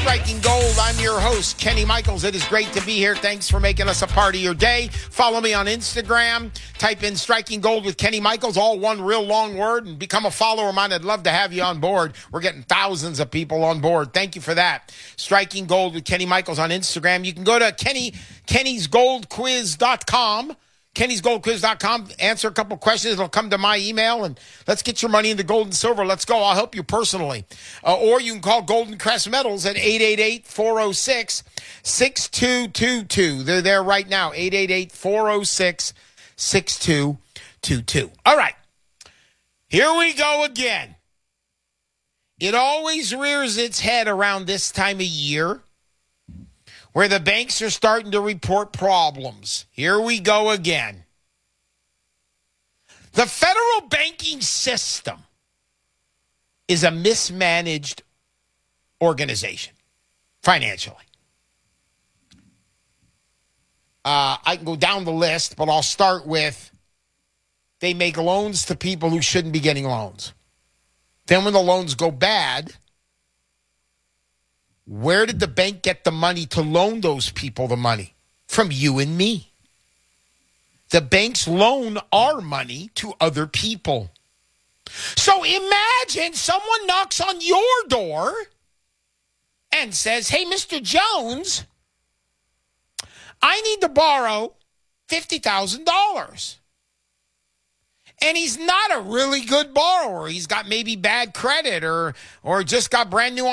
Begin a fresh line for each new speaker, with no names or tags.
Striking Gold. I'm your host, Kenny Michaels. It is great to be here. Thanks for making us a part of your day. Follow me on Instagram. Type in Striking Gold with Kenny Michaels, all one real long word, and become a follower of mine. I'd love to have you on board. We're getting thousands of people on board. Thank you for that. Striking Gold with Kenny Michaels on Instagram. You can go to Kenny'sGoldQuiz.com. Kenny'sGoldQuiz.com. Answer a couple questions. It'll come to my email, and let's get your money into gold and silver. Let's go. I'll help you personally. Or you can call Golden Crest Metals at 888-406-6222. They're there right now, 888-406-6222. All right. Here we go again. It always rears its head around this time of year, where the banks are starting to report problems. Here we go again. The federal banking system is a mismanaged organization financially. I can go down the list, but I'll start with they make loans to people who shouldn't be getting loans. Then when the loans go bad, where did the bank get the money to loan those people the money? From you and me. The banks loan our money to other people. So imagine someone knocks on your door and says, hey, Mr. Jones, I need to borrow $50,000. And he's not a really good borrower. He's got maybe bad credit or just got brand new